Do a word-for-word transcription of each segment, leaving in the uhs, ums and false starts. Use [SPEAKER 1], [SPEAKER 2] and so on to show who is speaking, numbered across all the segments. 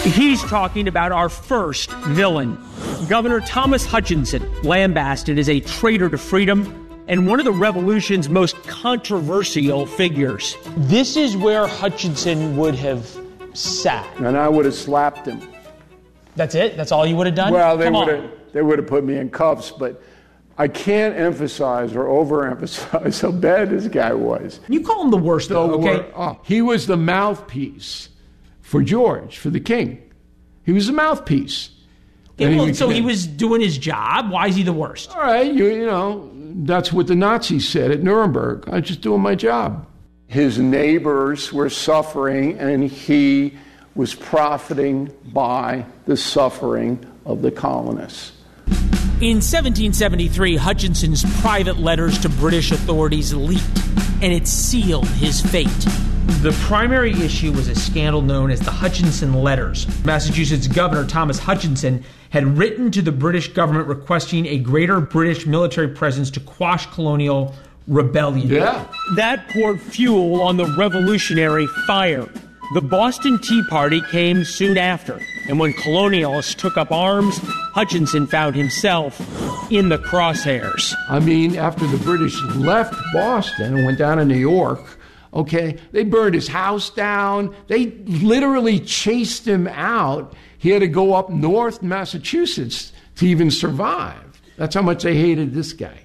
[SPEAKER 1] He's talking about our first villain. Governor Thomas Hutchinson, lambasted as a traitor to freedom and one of the revolution's most controversial figures.
[SPEAKER 2] This is where Hutchinson would have sat.
[SPEAKER 3] And I would have slapped him.
[SPEAKER 2] That's it? That's all you would have done?
[SPEAKER 3] Well, they
[SPEAKER 2] Come
[SPEAKER 3] would
[SPEAKER 2] on.
[SPEAKER 3] have they would have put me in cuffs, but I can't emphasize or overemphasize how bad this guy was.
[SPEAKER 2] You call him the worst, though, okay?
[SPEAKER 3] Oh, he was the mouthpiece for George, for the king. He was the mouthpiece.
[SPEAKER 2] Yeah,
[SPEAKER 3] And
[SPEAKER 2] well,
[SPEAKER 3] he
[SPEAKER 2] so he
[SPEAKER 3] became-
[SPEAKER 2] was doing his job. Why is he the worst?
[SPEAKER 3] All right, you, you know, that's what the Nazis said at Nuremberg. I'm just doing my job. His neighbors were suffering, and he was profiting by the suffering of the colonists.
[SPEAKER 2] In seventeen seventy-three, Hutchinson's private letters to British authorities leaked, and it sealed his fate. The primary issue was a scandal known as the Hutchinson Letters. Massachusetts Governor Thomas Hutchinson had written to the British government requesting a greater British military presence to quash colonial rebellion.
[SPEAKER 3] Yeah.
[SPEAKER 1] That poured fuel on the revolutionary fire. The Boston Tea Party came soon after, and when colonialists took up arms, Hutchinson found himself in the crosshairs.
[SPEAKER 3] I mean, after the British left Boston and went down to New York, okay, they burned his house down. They literally chased him out. He had to go up north Massachusetts to even survive. That's how much they hated this guy.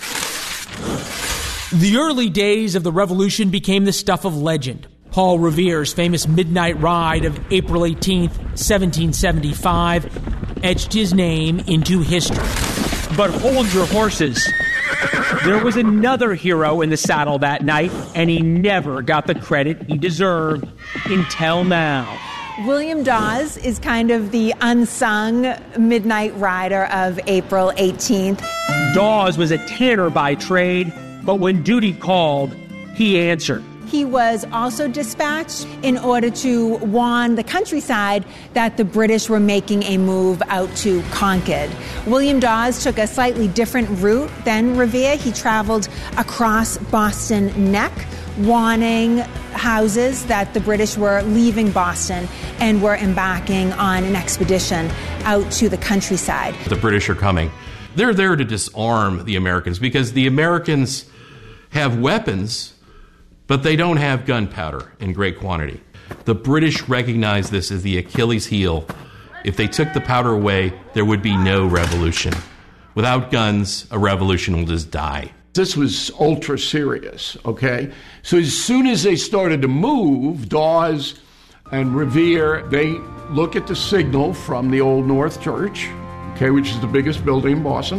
[SPEAKER 2] The early days of the revolution became the stuff of legend. Paul Revere's famous midnight ride of April eighteenth, seventeen seventy-five, etched his name into history.
[SPEAKER 1] But hold your horses. There was another hero in the saddle that night, and he never got the credit he deserved until now.
[SPEAKER 4] William Dawes is kind of the unsung midnight rider of April eighteenth.
[SPEAKER 1] Dawes was a tanner by trade, but when duty called, he answered.
[SPEAKER 4] He was also dispatched in order to warn the countryside that the British were making a move out to Concord. William Dawes took a slightly different route than Revere. He traveled across Boston Neck, warning houses that the British were leaving Boston and were embarking on an expedition out to the countryside.
[SPEAKER 5] The British are coming. They're there to disarm the Americans because the Americans have weapons, but they don't have gunpowder in great quantity. The British recognize this as the Achilles heel. If they took the powder away, there would be no revolution. Without guns, a revolution will just die.
[SPEAKER 3] This was ultra serious, okay? So as soon as they started to move, Dawes and Revere, they look at the signal from the Old North Church, okay, which is the biggest building in Boston.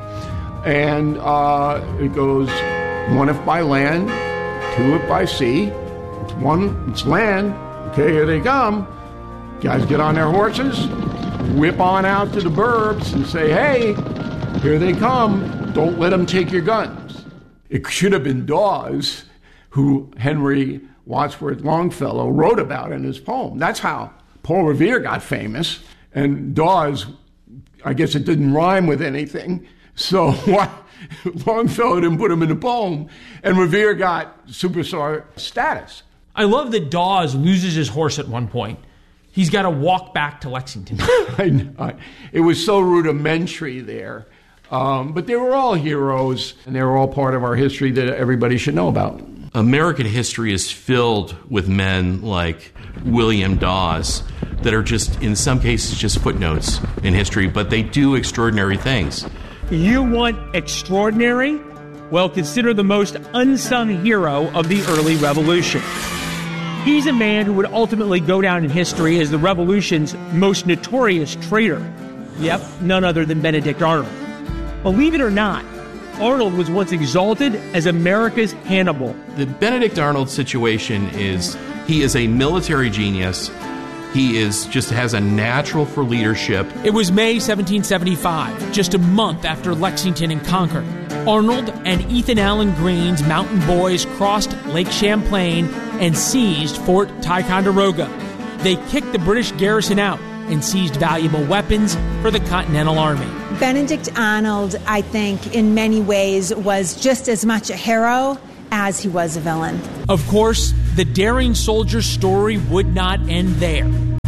[SPEAKER 3] And uh, it goes, one if by land, two if by sea. It's one, it's land. Okay, here they come. Guys get on their horses, whip on out to the burbs and say, hey, here they come. Don't let them take your guns. It should have been Dawes, who Henry Wadsworth Longfellow wrote about in his poem. That's how Paul Revere got famous. And Dawes, I guess it didn't rhyme with anything. So what? Longfellow didn't put him in the poem, and Revere got superstar status.
[SPEAKER 2] I love that Dawes loses his horse at one point. He's got to walk back to Lexington.
[SPEAKER 3] I know. It was so rudimentary there. Um, but they were all heroes, and they were all part of our history that everybody should know about.
[SPEAKER 5] American history is filled with men like William Dawes that are just, in some cases, just footnotes in history, but they do extraordinary things.
[SPEAKER 1] You want extraordinary? Well, consider the most unsung hero of the early revolution. He's a man who would ultimately go down in history as the revolution's most notorious traitor. Yep, none other than Benedict Arnold. Believe it or not, Arnold was once exalted as America's Hannibal.
[SPEAKER 5] The Benedict Arnold situation is, he is a military genius. He is just has a natural for leadership.
[SPEAKER 2] It was May seventeen seventy-five, just a month after Lexington and Concord. Arnold and Ethan Allen Green's mountain boys crossed Lake Champlain and seized Fort Ticonderoga. They kicked the British garrison out and seized valuable weapons for the Continental Army.
[SPEAKER 4] Benedict Arnold, I think, in many ways was just as much a hero as he was a villain.
[SPEAKER 2] Of course, the daring soldier's story would not end there.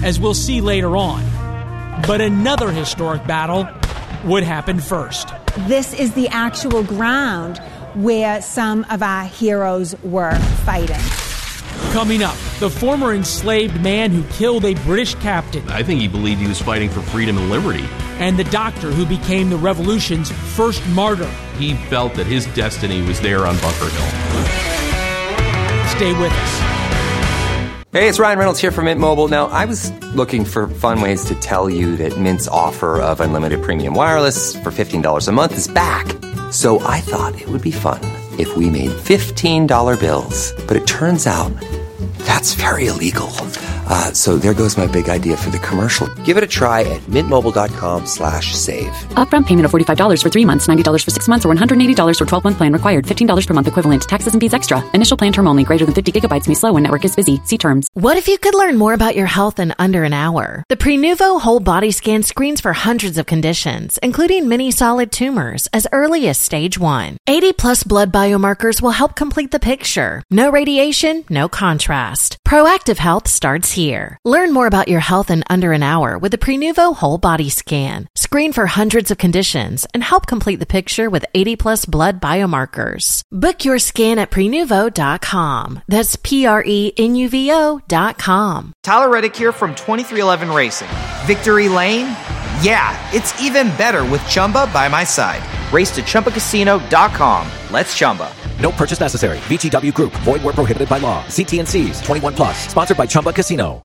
[SPEAKER 2] as we'll see later on. But another historic battle would happen first.
[SPEAKER 4] This is the actual ground where some of our heroes were fighting.
[SPEAKER 2] Coming up, the former enslaved man who killed a British captain.
[SPEAKER 5] I think he believed he was fighting for freedom and liberty.
[SPEAKER 2] And the doctor who became the revolution's first martyr.
[SPEAKER 5] He felt that his destiny was there on Bunker Hill.
[SPEAKER 2] Stay with us.
[SPEAKER 6] Hey, it's Ryan Reynolds here from Mint Mobile. Now, I was looking for fun ways to tell you that Mint's offer of unlimited premium wireless for fifteen dollars a month is back. So I thought it would be fun if we made fifteen dollar bills. But it turns out that's very illegal. Uh, so there goes my big idea for the commercial. Give it a try at mintmobile.com slash save.
[SPEAKER 7] Upfront payment of forty-five dollars for three months, ninety dollars for six months, or one hundred eighty dollars for twelve-month plan required. fifteen dollars per month equivalent. Taxes and fees extra. Initial plan term only. Greater than fifty gigabytes may slow when network is busy. See terms.
[SPEAKER 8] What if you could learn more about your health in under an hour? The Prenuvo Whole Body Scan screens for hundreds of conditions, including many solid tumors, as early as stage one. eighty plus blood biomarkers will help complete the picture. No radiation, no contrast. Proactive health starts here. Learn more about your health in under an hour with the Prenuvo Whole Body Scan. Screen for hundreds of conditions and help complete the picture with eighty plus blood biomarkers. Book your scan at prenuvo dot com. That's P R E N U V O dot com.
[SPEAKER 9] Tyler Reddick here from twenty-three eleven Racing. Victory Lane? Yeah, it's even better with Chumba by my side. Race to Chumba Casino dot com. Let's Chumba.
[SPEAKER 10] No purchase necessary. V G W Group. Void where prohibited by law. See T and C's. twenty-one plus. Sponsored by Chumba Casino.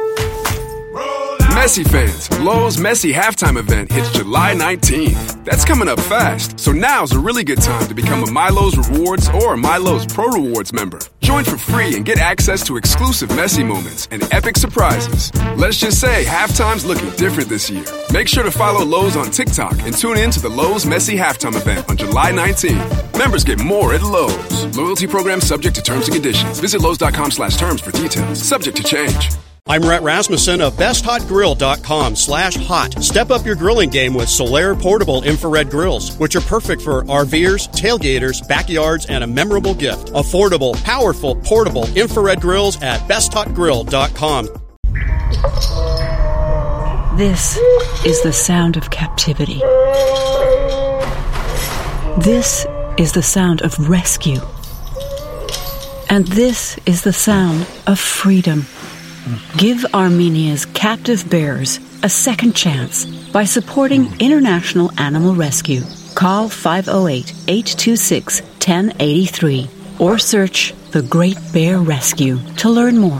[SPEAKER 11] Messi fans, Lowe's Messi halftime event hits July nineteenth. That's coming up fast, so now's a really good time to become a MyLowe's Rewards or MyLowe's Pro Rewards member. Join for free and get access to exclusive Messi moments and epic surprises. Let's just say halftime's looking different this year. Make sure to follow Lowe's on TikTok and tune in to the Lowe's Messi halftime event on July nineteenth. Members get more at Lowe's. Loyalty program subject to terms and conditions. Visit Lowe's.com slash terms for details. Subject to change.
[SPEAKER 12] I'm Rhett Rasmussen of best hot grill dot com slash hot. Step up your grilling game with Solaire portable infrared grills, which are perfect for RVers, tailgaters, backyards, and a memorable gift. Affordable, powerful, portable infrared grills at best hot grill dot com.
[SPEAKER 13] This is the sound of captivity. This is the sound of rescue. And this is the sound of freedom. Give Armenia's captive bears a second chance by supporting International Animal Rescue. Call five oh eight, eight two six, one oh eight three or search The Great Bear Rescue to learn more.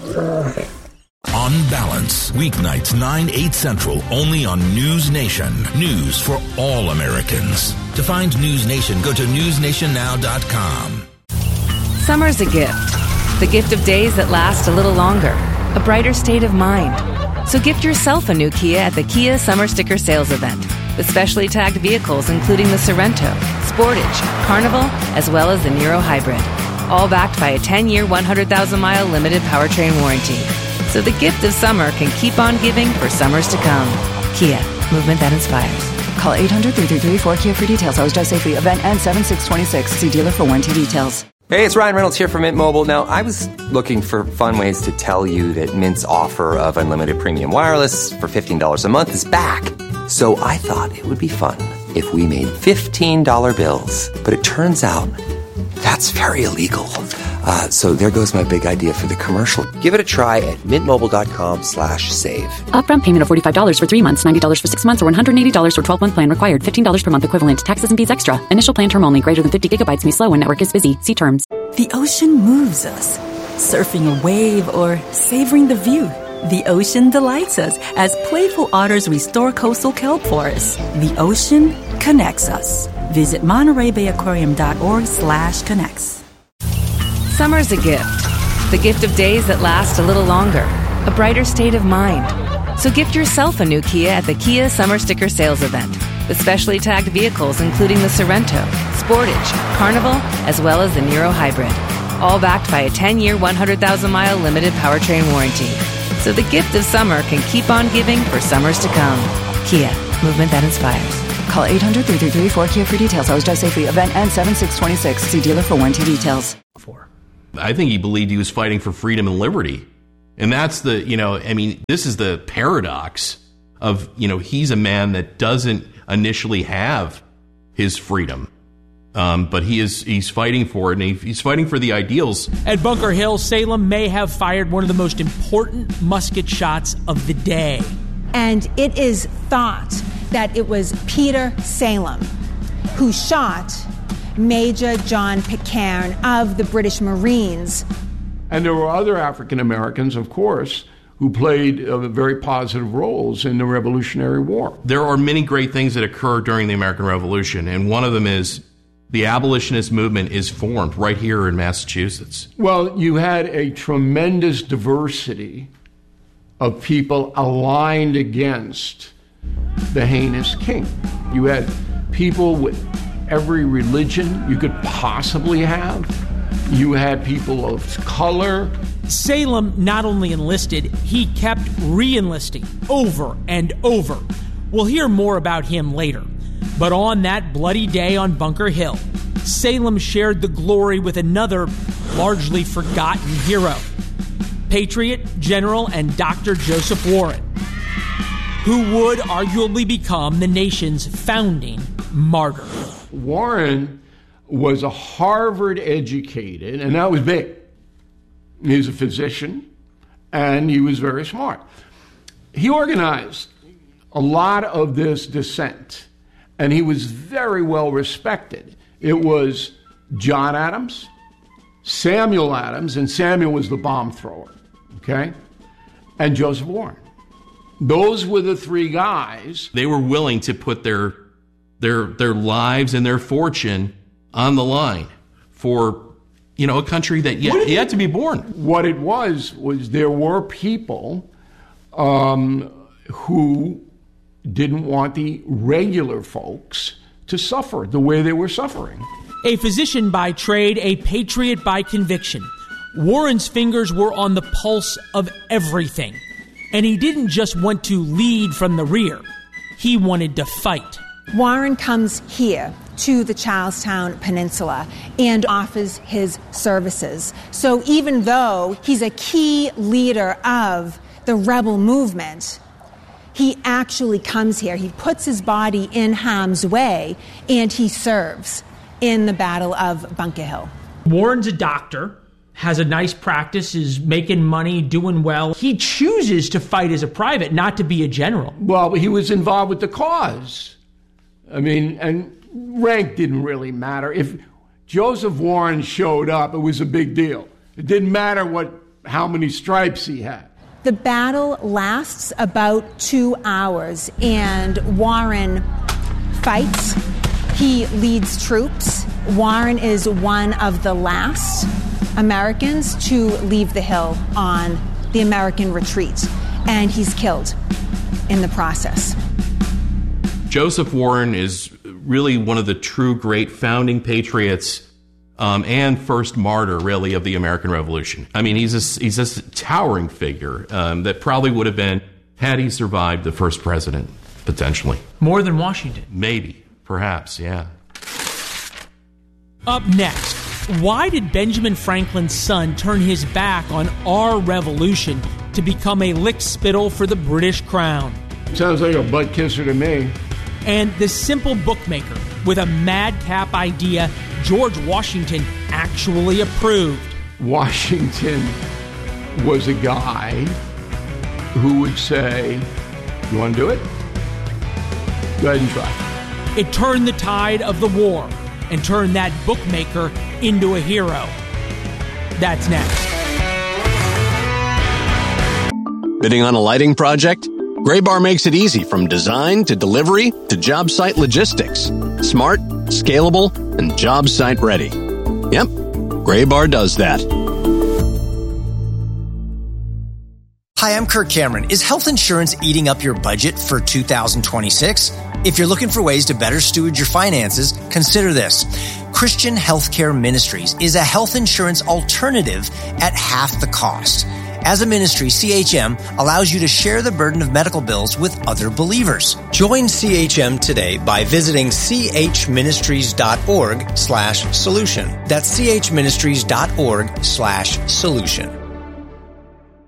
[SPEAKER 14] On Balance, weeknights nine, eight Central, only on News Nation. News for all Americans. To find News Nation, go to news nation now dot com.
[SPEAKER 15] Summer's a gift. The gift of days that last a little longer. A brighter state of mind. So gift yourself a new Kia at the Kia Summer Sticker Sales Event. With specially tagged vehicles including the Sorento, Sportage, Carnival, as well as the Niro Hybrid. All backed by a ten-year, one hundred thousand mile limited powertrain warranty. So the gift of summer can keep on giving for summers to come. Kia, movement that inspires.
[SPEAKER 16] Call eight hundred, three three three, four Kia for details. Always drive safely. Event ends seven six twenty-six. See dealer for warranty details.
[SPEAKER 6] Hey, it's Ryan Reynolds here from Mint Mobile. Now, I was looking for fun ways to tell you that Mint's offer of unlimited premium wireless for fifteen dollars a month is back. So I thought it would be fun if we made fifteen dollar bills. But it turns out that's very illegal. Uh, so there goes my big idea for the commercial. Give it a try at mintmobile.com slash save.
[SPEAKER 7] Upfront payment of forty-five dollars for three months, ninety dollars for six months, or one hundred eighty dollars for twelve-month plan required. fifteen dollars per month equivalent. Taxes and fees extra. Initial plan term only. Greater than fifty gigabytes may slow when network is busy. See terms.
[SPEAKER 17] The ocean moves us. Surfing a wave or savoring the view. The ocean delights us as playful otters restore coastal kelp forests. The ocean connects us. Visit Monterey Bay Aquarium dot org slash connects.
[SPEAKER 15] Summer's a gift. The gift of days that last a little longer. A brighter state of mind. So gift yourself a new Kia at the Kia Summer Sticker Sales Event. With specially tagged vehicles including the Sorento, Sportage, Carnival, as well as the Niro Hybrid. All backed by a ten-year, one hundred thousand mile limited powertrain warranty. So the gift of summer can keep on giving for summers to come. Kia, movement that inspires.
[SPEAKER 16] Call eight hundred, three three three, four Kia for details. Always drive safely. Event ends seven six twenty-six. See dealer for warranty details.
[SPEAKER 5] I think he believed he was fighting for freedom and liberty. And that's the, you know, I mean, this is the paradox of, you know, he's a man that doesn't initially have his freedom. Um, but he is he's fighting for it, and he, he's fighting for the ideals.
[SPEAKER 2] At Bunker Hill, Salem may have fired one of the most important musket shots of the day.
[SPEAKER 4] And it is thought that it was Peter Salem who shot Major John Pitcairn of the British Marines.
[SPEAKER 3] And there were other African Americans, of course, who played uh, very positive roles in the Revolutionary War.
[SPEAKER 5] There are many great things that occurred during the American Revolution, and one of them is the abolitionist movement is formed right here in Massachusetts.
[SPEAKER 3] Well, you had a tremendous diversity of people aligned against the heinous king. You had people with every religion you could possibly have. You had people of color.
[SPEAKER 2] Salem not only enlisted, he kept re-enlisting over and over. We'll hear more about him later. But on that bloody day on Bunker Hill, Salem shared the glory with another largely forgotten hero, Patriot, General, and Doctor Joseph Warren, who would arguably become the nation's founding martyr.
[SPEAKER 3] Warren was a Harvard-educated, and that was big. He's a physician, and he was very smart. He organized a lot of this dissent, and he was very well respected. It was John Adams, Samuel Adams, and Samuel was the bomb thrower, okay? And Joseph Warren. Those were the three guys.
[SPEAKER 5] They were willing to put their their their lives and their fortune on the line for, you know, a country that yet, yet to be born.
[SPEAKER 3] What it was, was there were people um, who didn't want the regular folks to suffer the way they were suffering.
[SPEAKER 2] A physician by trade, a patriot by conviction, Warren's fingers were on the pulse of everything. And he didn't just want to lead from the rear. He wanted to fight.
[SPEAKER 4] Warren comes here to the Charlestown Peninsula and offers his services. So even though he's a key leader of the rebel movement, he actually comes here. He puts his body in harm's way, and he serves in the Battle of Bunker Hill.
[SPEAKER 2] Warren's a doctor, has a nice practice, is making money, doing well. He chooses to fight as a private, not to be a general.
[SPEAKER 3] Well, he was involved with the cause. I mean, and rank didn't really matter. If Joseph Warren showed up, it was a big deal. It didn't matter what how many stripes he had.
[SPEAKER 4] The battle lasts about two hours, and Warren fights. He leads troops. Warren is one of the last Americans to leave the hill on the American retreat, and he's killed in the process.
[SPEAKER 5] Joseph Warren is really one of the true great founding patriots um, and first martyr, really, of the American Revolution. I mean, he's a, he's a towering figure um, that probably would have been, had he survived, the first president, potentially.
[SPEAKER 2] More than Washington.
[SPEAKER 5] Maybe, perhaps, yeah.
[SPEAKER 2] Up next, why did Benjamin Franklin's son turn his back on our revolution to become a lickspittle for the British crown?
[SPEAKER 3] Sounds like a butt kisser to me.
[SPEAKER 2] And the simple bookmaker with a madcap idea George Washington actually approved.
[SPEAKER 3] Washington was a guy who would say, "You want to do it? Go ahead and try."
[SPEAKER 2] It turned the tide of the war and turned that bookmaker into a hero. That's next.
[SPEAKER 12] Bidding on a lighting project? Graybar makes it easy from design to delivery to job site logistics. Smart, scalable, and job site ready. Yep, Graybar does that.
[SPEAKER 9] Hi, I'm Kirk Cameron. Is health insurance eating up your budget for two thousand twenty-six? If you're looking for ways to better steward your finances, consider this. Christian Healthcare Ministries is a health insurance alternative at half the cost. As a ministry, C H M allows you to share the burden of medical bills with other believers. Join C H M today by visiting chministries.org slash solution. That's chministries.org slash solution.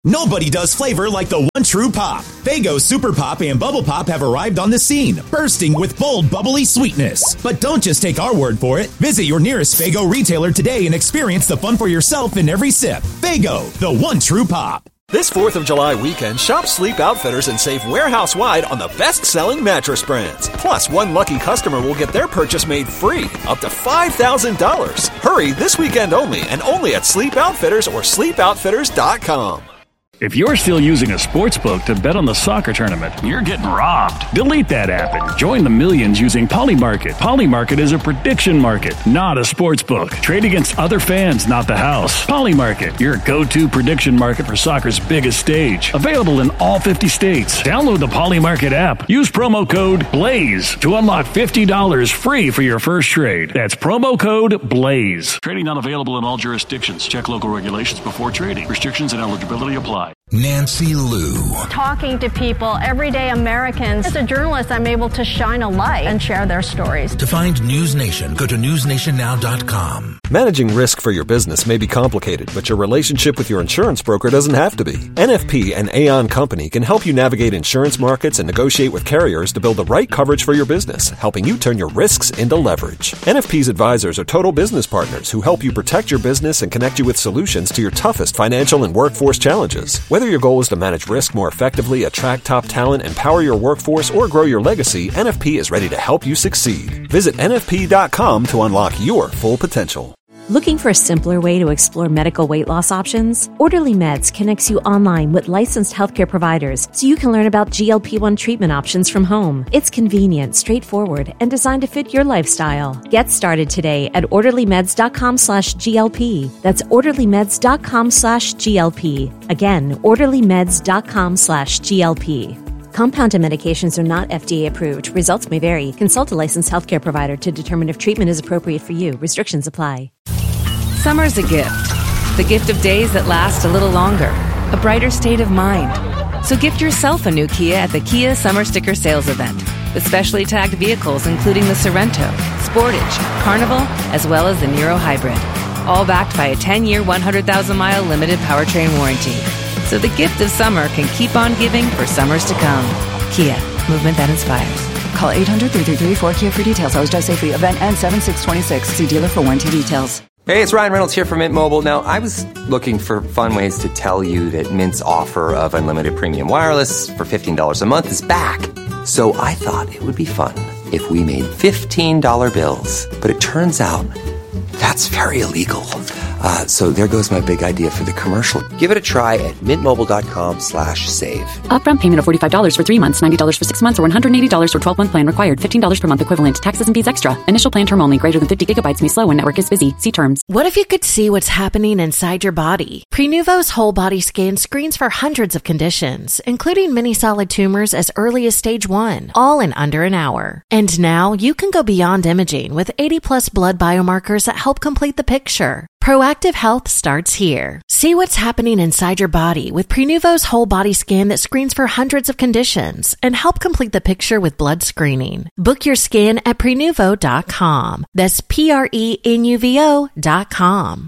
[SPEAKER 18] Nobody does flavor like the one true pop. Faygo Super Pop and Bubble Pop have arrived on the scene, bursting with bold, bubbly sweetness. But don't just take our word for it. Visit your nearest Faygo retailer today and experience the fun for yourself in every sip. Faygo, the one true pop.
[SPEAKER 19] This fourth of July weekend, shop Sleep Outfitters and save warehouse-wide on the best-selling mattress brands. Plus, one lucky customer will get their purchase made free, up to five thousand dollars. Hurry, this weekend only, and only at Sleep Outfitters or sleep outfitters dot com.
[SPEAKER 20] If you're still using a sportsbook to bet on the soccer tournament, you're getting robbed. Delete that app and join the millions using Polymarket. Polymarket is a prediction market, not a sportsbook. Trade against other fans, not the house. Polymarket, your go-to prediction market for soccer's biggest stage. Available in all fifty states. Download the Polymarket app. Use promo code BLAZE to unlock fifty dollars free for your first trade. That's promo code BLAZE. Trading not available in all jurisdictions. Check local regulations before trading. Restrictions and eligibility apply.
[SPEAKER 14] Nancy Liu.
[SPEAKER 21] Talking to people, everyday Americans. As a journalist, I'm able to shine a light and share their stories.
[SPEAKER 14] To find News Nation, go to news nation now dot com.
[SPEAKER 19] Managing risk for your business may be complicated, but your relationship with your insurance broker doesn't have to be. N F P and Aon Company can help you navigate insurance markets and negotiate with carriers to build the right coverage for your business, helping you turn your risks into leverage. N F P's advisors are total business partners who help you protect your business and connect you with solutions to your toughest financial and workforce challenges. Whether your goal is to manage risk more effectively, attract top talent, empower your workforce, or grow your legacy, N F P is ready to help you succeed. Visit N F P dot com to unlock your full potential.
[SPEAKER 22] Looking for a simpler way to explore medical weight loss options? Orderly Meds connects you online with licensed healthcare providers so you can learn about G L P one treatment options from home. It's convenient, straightforward, and designed to fit your lifestyle. Get started today at orderly meds dot com slash G L P. That's orderly meds dot com slash G L P. Again, orderly meds dot com slash G L P. Compounded medications are not F D A approved. Results may vary. Consult a licensed healthcare provider to determine if treatment is appropriate for you. Restrictions apply.
[SPEAKER 15] Summer's a gift. The gift of days that last a little longer. A brighter state of mind. So gift yourself a new Kia at the Kia Summer Sticker Sales Event. With specially tagged vehicles including the Sorrento, Sportage, Carnival, as well as the Niro Hybrid. All backed by a ten-year, one hundred thousand mile limited powertrain warranty. So the gift of summer can keep on giving for summers to come. Kia, movement that inspires.
[SPEAKER 16] Call eight hundred, three three three, four Kia for details. Always drive safely. Event ends seven six twenty-six. See dealer for warranty details.
[SPEAKER 6] Hey, it's Ryan Reynolds here from Mint Mobile. Now, I was looking for fun ways to tell you that Mint's offer of unlimited premium wireless for fifteen dollars a month is back. So I thought it would be fun if we made fifteen dollar bills. But it turns out that's very illegal. Uh, so there goes my big idea for the commercial. Give it a try at mintmobile.com slash save.
[SPEAKER 7] Upfront payment of forty-five dollars for three months, ninety dollars for six months, or one hundred eighty dollars for twelve-month plan required. fifteen dollars per month equivalent. Taxes and fees extra. Initial plan term only. Greater than fifty gigabytes may slow when network is busy. See terms.
[SPEAKER 8] What if you could see what's happening inside your body? Prenuvo's whole body scan screens for hundreds of conditions, including many solid tumors as early as stage one, all in under an hour. And now you can go beyond imaging with eighty plus blood biomarkers that help complete the picture. Proactive health starts here. See what's happening inside your body with Prenuvo's whole body scan that screens for hundreds of conditions and help complete the picture with blood screening. Book your scan at prenuvo dot com. That's P R E N U V O dot com.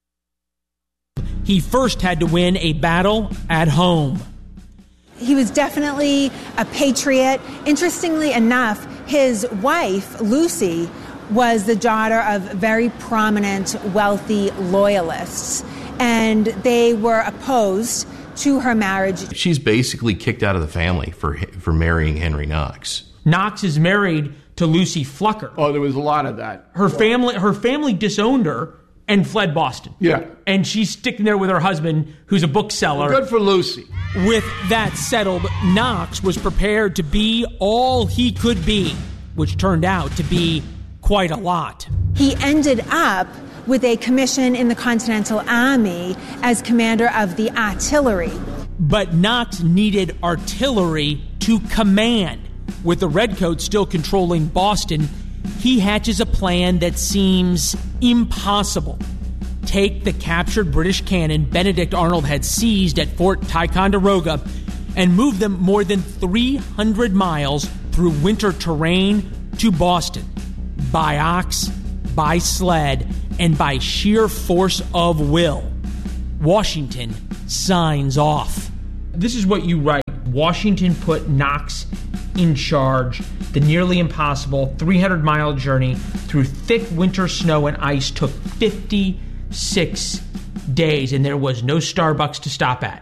[SPEAKER 2] He first had to win a battle at home.
[SPEAKER 4] He was definitely a patriot. Interestingly enough, his wife, Lucy, was the daughter of very prominent, wealthy loyalists, and they were opposed to her marriage.
[SPEAKER 5] She's basically kicked out of the family for for marrying Henry Knox.
[SPEAKER 2] Knox is married to Lucy Flucker.
[SPEAKER 3] Oh, there was a lot of that.
[SPEAKER 2] Her family, her family disowned her and fled Boston.
[SPEAKER 3] Yeah.
[SPEAKER 2] And she's sticking there with her husband, who's a bookseller.
[SPEAKER 3] Good for Lucy.
[SPEAKER 2] With that settled, Knox was prepared to be all he could be, which turned out to be quite a lot.
[SPEAKER 4] He ended up with a commission in the Continental Army as commander of the artillery.
[SPEAKER 2] But Knox needed artillery to command. With the Redcoats still controlling Boston, he hatches a plan that seems impossible. Take the captured British cannon Benedict Arnold had seized at Fort Ticonderoga and move them more than three hundred miles through winter terrain to Boston. By ox, by sled, and by sheer force of will. Washington signs off. This is what you write. Washington put Knox in charge. The nearly impossible three hundred mile journey through thick winter snow and ice took fifty-six days, and there was no Starbucks to stop at.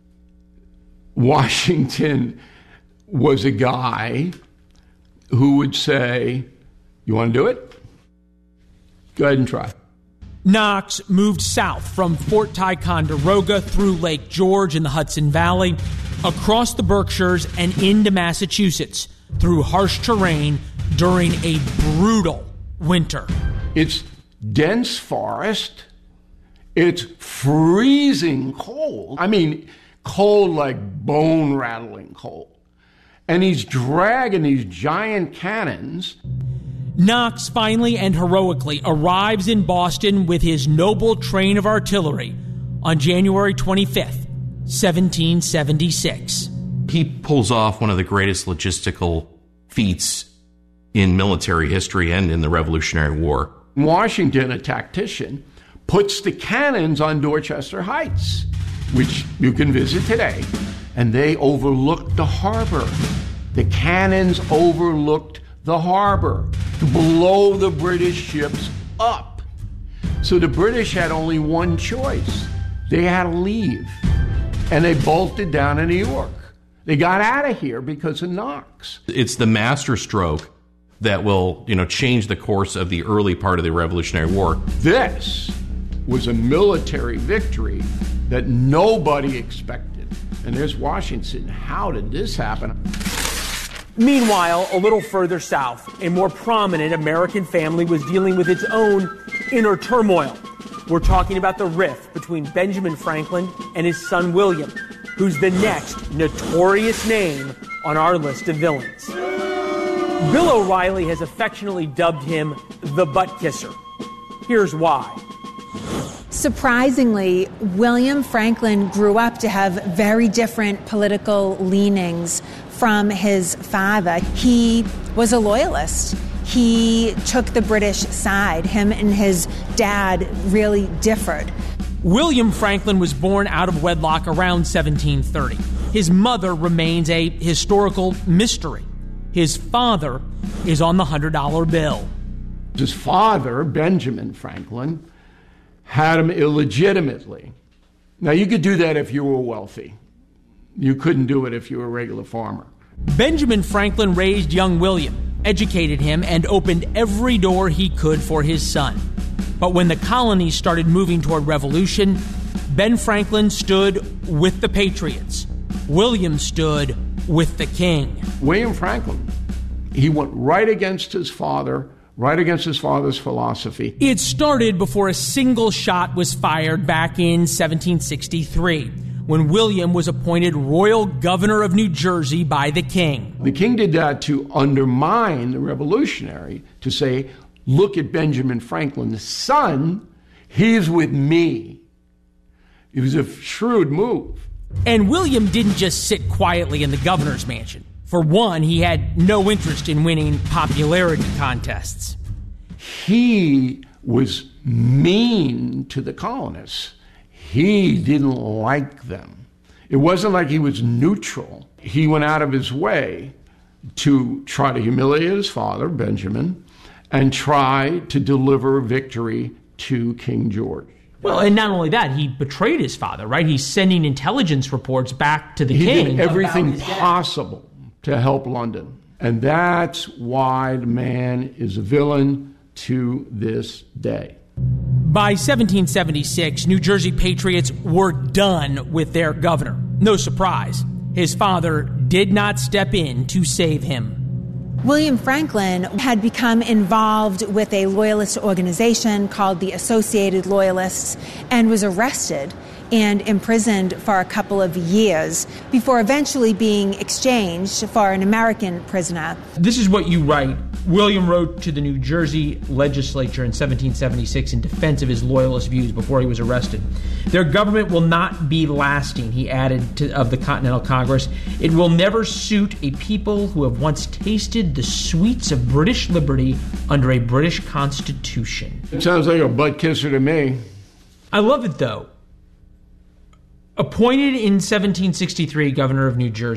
[SPEAKER 3] Washington was a guy who would say, you want to do it? Go ahead and try.
[SPEAKER 2] Knox moved south from Fort Ticonderoga through Lake George in the Hudson Valley, across the Berkshires and into Massachusetts through harsh terrain during a brutal winter.
[SPEAKER 3] It's dense forest. It's freezing cold. I mean, cold like bone-rattling cold. And he's dragging these giant cannons.
[SPEAKER 2] Knox finally and heroically arrives in Boston with his noble train of artillery on January twenty-fifth, seventeen seventy-six.
[SPEAKER 5] He pulls off one of the greatest logistical feats in military history and in the Revolutionary War.
[SPEAKER 3] Washington, a tactician, puts the cannons on Dorchester Heights, which you can visit today, and they overlooked the harbor. The cannons overlooked the harbor to blow the British ships up. So the British had only one choice. They had to leave. And they bolted down to New York. They got out of here because of Knox.
[SPEAKER 5] It's the masterstroke that will, you know, change the course of the early part of the Revolutionary War.
[SPEAKER 3] This was a military victory that nobody expected. And there's Washington. How did this happen?
[SPEAKER 2] Meanwhile, a little further south, a more prominent American family was dealing with its own inner turmoil. We're talking about the rift between Benjamin Franklin and his son William, who's the next notorious name on our list of villains. Bill O'Reilly has affectionately dubbed him the butt kisser. Here's why.
[SPEAKER 4] Surprisingly, William Franklin grew up to have very different political leanings from his father. He was a loyalist. He took the British side. Him and his dad really differed.
[SPEAKER 2] William Franklin was born out of wedlock around seventeen thirty. His mother remains a historical mystery. His father is on the one hundred dollar bill.
[SPEAKER 3] His father, Benjamin Franklin, had him illegitimately. Now, you could do that if you were wealthy. You couldn't do it if you were a regular farmer.
[SPEAKER 2] Benjamin Franklin raised young William, educated him, and opened every door he could for his son. But when the colonies started moving toward revolution, Ben Franklin stood with the Patriots. William stood with the king.
[SPEAKER 3] William Franklin, he went right against his father, right against his father's philosophy.
[SPEAKER 2] It started before a single shot was fired back in seventeen sixty-three, when William was appointed royal governor of New Jersey by the king.
[SPEAKER 3] The king did that to undermine the revolutionary, to say, look at Benjamin Franklin's son, he's with me. It was a shrewd move.
[SPEAKER 2] And William didn't just sit quietly in the governor's mansion. For one, he had no interest in winning popularity contests.
[SPEAKER 3] He was mean to the colonists. He didn't like them. It wasn't like he was neutral. He went out of his way to try to humiliate his father, Benjamin, and try to deliver victory to King George.
[SPEAKER 2] Well, and not only that, he betrayed his father, right? He's sending intelligence reports back to the
[SPEAKER 3] he
[SPEAKER 2] king.
[SPEAKER 3] He did everything possible to help London. And that's why the man is a villain to this day.
[SPEAKER 2] By seventeen seventy-six, New Jersey patriots were done with their governor. No surprise, his father did not step in to save him.
[SPEAKER 4] William Franklin had become involved with a loyalist organization called the Associated Loyalists and was arrested and imprisoned for a couple of years before eventually being exchanged for an American prisoner.
[SPEAKER 2] This is what you write. William wrote to the New Jersey legislature in seventeen seventy-six in defense of his loyalist views before he was arrested. Their government will not be lasting, he added to, of the Continental Congress. It will never suit a people who have once tasted the sweets of British liberty under a British constitution.
[SPEAKER 3] It sounds like a butt kisser to me.
[SPEAKER 2] I love it, though. Appointed in seventeen sixty-three governor of New Jersey,